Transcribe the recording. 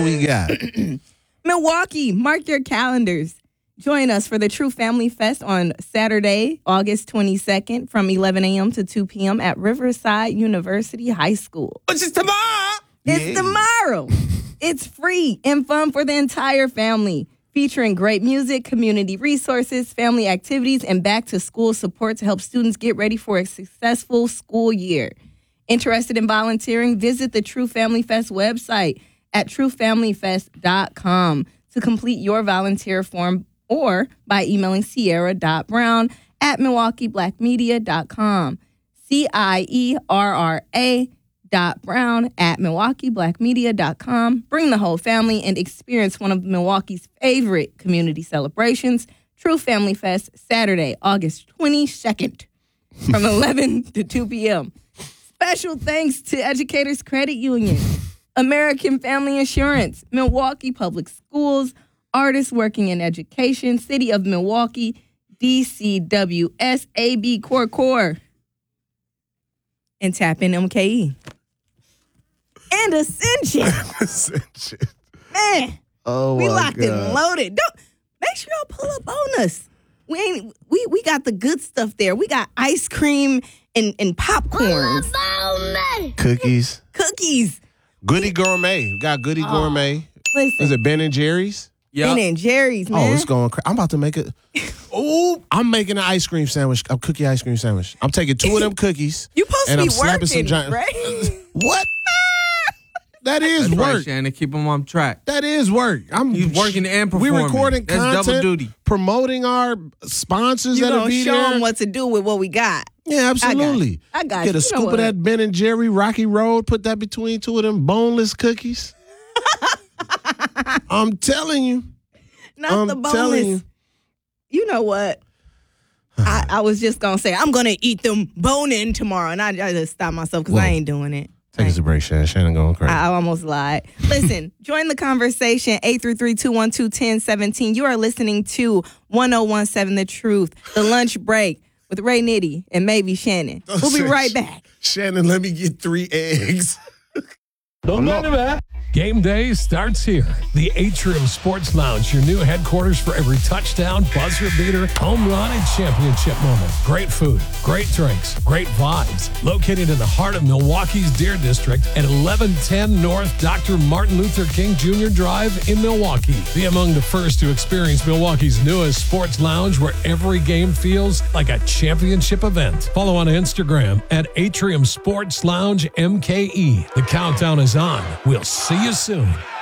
we got? Milwaukee, mark your calendars. Join us for the True Family Fest on Saturday, August 22nd from 11 a.m. to 2 p.m. at Riverside University High School. Which is tomorrow. It's tomorrow. It's free and fun for the entire family, featuring great music, community resources, family activities, and back-to-school support to help students get ready for a successful school year. Interested in volunteering? Visit the True Family Fest website at truefamilyfest.com to complete your volunteer form or by emailing sierra.brown@milwaukeeblackmedia.com. CIERRA.brown@milwaukeeblackmedia.com. Bring the whole family and experience one of Milwaukee's favorite community celebrations, True Family Fest, Saturday, August 22nd from 11 to 2 p.m. Special thanks to Educators Credit Union, American Family Insurance, Milwaukee Public Schools, Artists Working in Education, City of Milwaukee, DCWS, AB Core, and Tap In MKE. And Ascension. Man, we locked and loaded. Make sure y'all pull up on us. We got the good stuff there. We got ice cream and popcorn. Cookies. Goody Gourmet. We got Goody Gourmet. Listen. Is it Ben & Jerry's? Yep. Ben & Jerry's, man. Oh, it's going crazy. I'm about to make it. Oh, I'm making an ice cream sandwich, a cookie ice cream sandwich. I'm taking 2 of them cookies. You supposed and to I'm be slapping working, some right? What? That is That's work. right, Shannon. Keep them on track. That is work. He's working and performing. We recording That's content, double duty. promoting our sponsors You that'll gonna be show there. them what to do with what we got. Yeah, absolutely. I got Get you. a scoop of that Ben & Jerry Rocky Road. Put that between 2 of them boneless cookies. I'm telling you. Not the boneless. You know what? I was just going to say, I'm going to eat them bone-in tomorrow. And I just stopped myself because I ain't doing it. Take us a break, Shannon. Shannon going crazy. I almost lied. Listen, join the conversation, 833-212-1017. You are listening to 1017 The Truth, The Lunch Break with Ray Nitty and maybe Shannon. We'll be right back. Shannon, let me get 3 eggs. Don't go anywhere. Game day starts here. The Atrium Sports Lounge, your new headquarters for every touchdown, buzzer beater, home run, and championship moment. Great food, great drinks, great vibes. Located in the heart of Milwaukee's Deer District at 1110 North Dr. Martin Luther King Jr. Drive in Milwaukee. Be among the first to experience Milwaukee's newest sports lounge where every game feels like a championship event. Follow on Instagram at Atrium Sports Lounge MKE. The countdown is on. We'll see you soon.